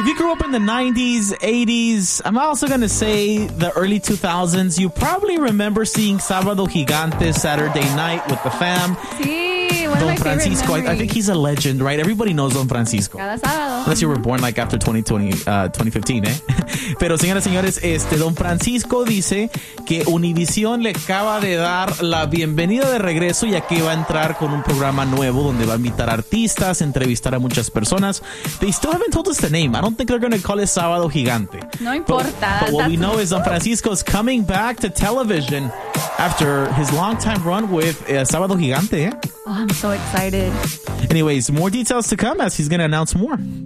if you grew up in the 90s, 80s, I'm also going to say the early 2000s, you probably remember seeing Sábado Gigante Saturday night with the fam. Sí, one of Don my favorite Francisco, I memories. think he's a legend, right? Everybody knows Don Francisco. Cada sábado. Unless you were born like after 2015, ¿eh? Pero señoras y señores, Don Francisco dice que Univision le acaba de dar la bienvenida de regreso, ya que va a entrar con un programa nuevo donde va a invitar artistas, entrevistar a muchas personas. They still haven't told us the name. I don't think they're going to call it Sábado Gigante. No importa. But what we know is Don Francisco is coming back to television after his longtime run with Sábado Gigante, ¿eh? Oh, I'm so excited. Anyways, more details to come as he's going to announce more.